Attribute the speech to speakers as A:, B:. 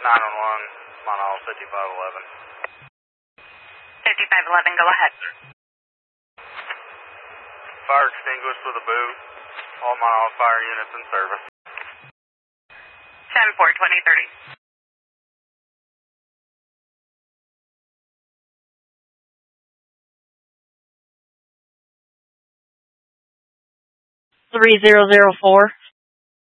A: 911, Monol 5511.
B: 5511, go ahead.
A: Fire extinguished with a boot. All Monol fire units in service.
B: 10-4, 2030.
C: 3004.